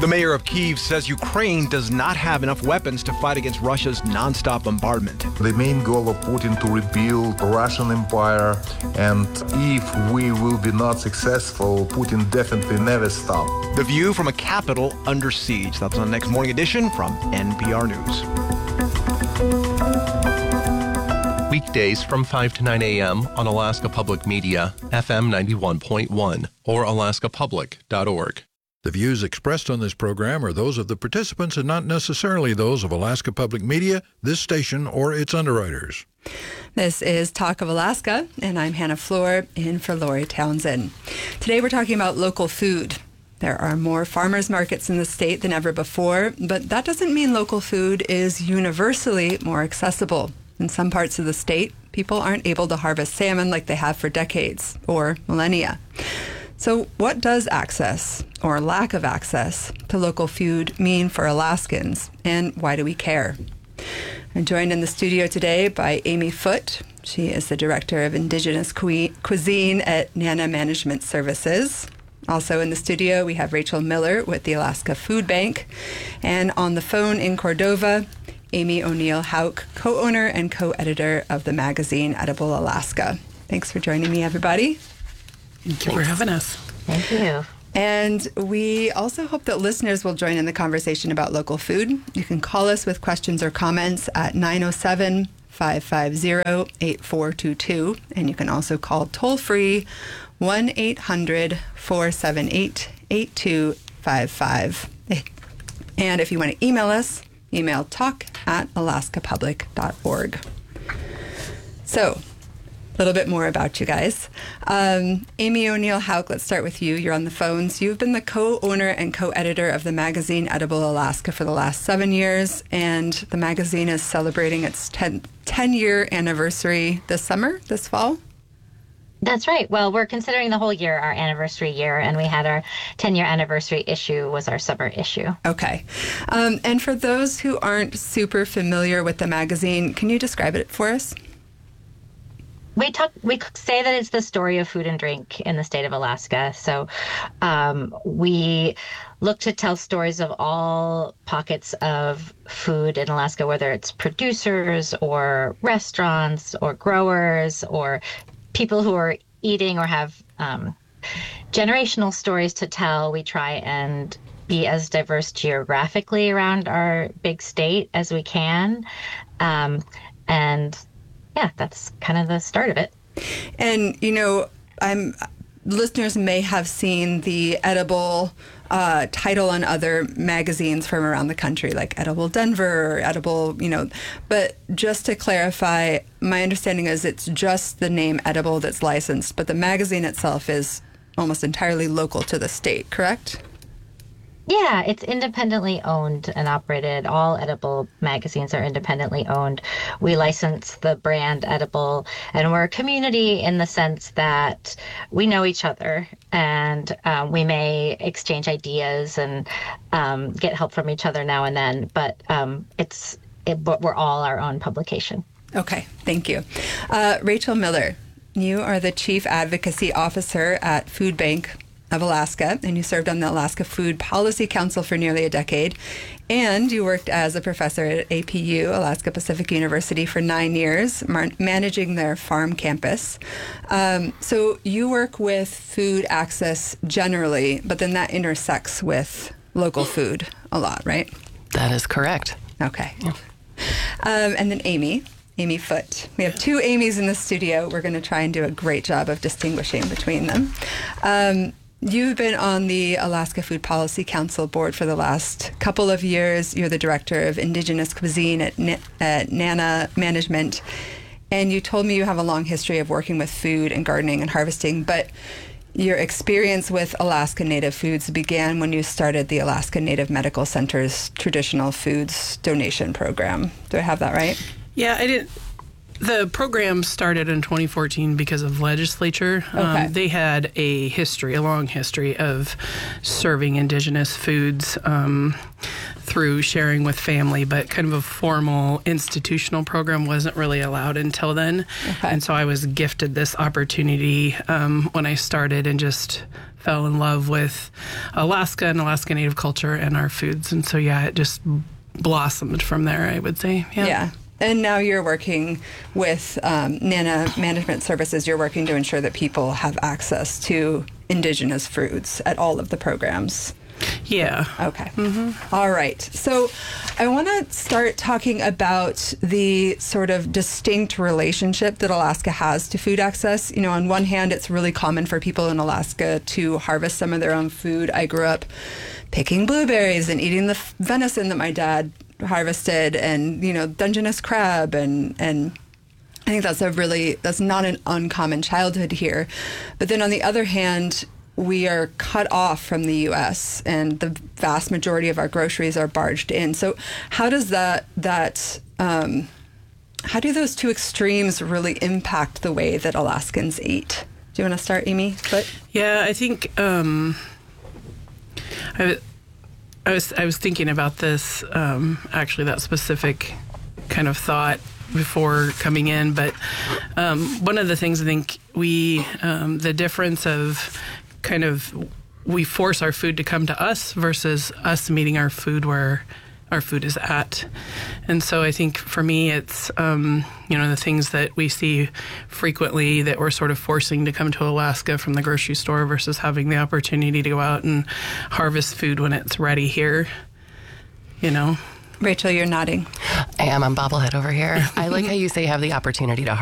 The mayor of Kyiv says Ukraine does not have enough weapons to fight against Russia's nonstop bombardment. The main goal of Putin to rebuild the Russian empire, and if we will be not successful, Putin definitely never stop. The View from a capital under siege. That's on next morning edition from NPR News. Weekdays from 5 to 9 a.m. on Alaska Public Media, FM 91.1 or alaskapublic.org. The views expressed on this program are those of the participants and not necessarily those of Alaska Public Media, this station, or its underwriters. This is Talk of Alaska, and I'm Hannah Floor in for Lori Townsend. Today we're talking about local food. There are more farmers markets in the state than ever before, but that doesn't mean local food is universally more accessible. In some parts of the state, people aren't able to harvest salmon like they have for decades or millennia. So what does access or lack of access to local food mean for Alaskans, and why do we care? I'm joined in the studio today by Amy Foote. She is the Director of Indigenous Cuisine at Nana Management Services. Also in the studio, we have Rachel Miller with the Alaska Food Bank. And on the phone in Cordova, Amy O'Neill Hauk, co-owner and co-editor of the magazine Edible Alaska. Thanks for joining me, everybody. Thank you for having us. Thank you. And we also hope that listeners will join in the conversation about local food. You can call us with questions or comments at 907-550-8422. And you can also call toll-free 1-800-478-8255. And if you want to email us, email talk@alaskapublic.org. So, a little bit more about you guys. Amy O'Neill Hauk, let's start with you. You're on the phones. You've been the co-owner and co-editor of the magazine Edible Alaska for the last 7 years, and the magazine is celebrating its 10-year anniversary this fall. That's right. Well, we're considering the whole year our anniversary year, and we had our 10-year anniversary issue was our summer issue. Okay. And for those who aren't super familiar with the magazine, can you describe it for us? We say that it's the story of food and drink in the state of Alaska. So we look to tell stories of all pockets of food in Alaska, whether it's producers or restaurants or growers or people who are eating or have generational stories to tell. We try and be as diverse geographically around our big state as we can. And yeah, that's kind of the start of it. And, listeners may have seen the Edible title on other magazines from around the country, like Edible Denver or Edible, but just to clarify, my understanding is it's just the name Edible that's licensed, but the magazine itself is almost entirely local to the state, correct? Yeah, it's independently owned and operated. All Edible magazines are independently owned. We license the brand Edible, and we're a community in the sense that we know each other, and we may exchange ideas and get help from each other now and then, but we're all our own publication. Okay, thank you. Rachel Miller, you are the Chief Advocacy Officer at Food Bank of Alaska, and you served on the Alaska Food Policy Council for nearly a decade, and you worked as a professor at APU, Alaska Pacific University, for 9 years, managing their farm campus. So you work with food access generally, but then that intersects with local food a lot, right? That is correct. Okay. Yeah. And then Amy Foote. We have two Amys in the studio. We're going to try and do a great job of distinguishing between them. You've been on the Alaska Food Policy Council board for the last couple of years. You're the Director of Indigenous Cuisine at Nana Management. And you told me you have a long history of working with food and gardening and harvesting, but your experience with Alaska Native foods began when you started the Alaska Native Medical Center's Traditional Foods Donation Program. Do I have that right? Yeah, I did. The program started in 2014 because of legislature. Okay. They had a long history of serving indigenous foods through sharing with family, but kind of a formal institutional program wasn't really allowed until then. Okay. And so I was gifted this opportunity when I started and just fell in love with Alaska and Alaska Native culture and our foods. And so, yeah, it just blossomed from there, I would say. Yeah. And now you're working with Nana Management Services. You're working to ensure that people have access to Indigenous foods at all of the programs. Yeah. Okay. All right. So I want to start talking about the sort of distinct relationship that Alaska has to food access. You know, on one hand, it's really common for people in Alaska to harvest some of their own food. I grew up picking blueberries and eating the venison that my dad harvested, and, you know, Dungeness crab, and I think that's not an uncommon childhood here. But then on the other hand, we are cut off from the U.S. and the vast majority of our groceries are barged in. So how does how do those two extremes really impact the way that Alaskans eat? Do you want to start, Amy? Yeah, I think I was thinking about this, actually, that specific kind of thought before coming in. But one of the things I think the difference of kind of, we force our food to come to us versus us meeting our food where our food is at. And so I think for me, it's, the things that we see frequently that we're sort of forcing to come to Alaska from the grocery store versus having the opportunity to go out and harvest food when it's ready here, you know. Rachel, you're nodding. I am. I'm bobblehead over here. I like how you say have the opportunity to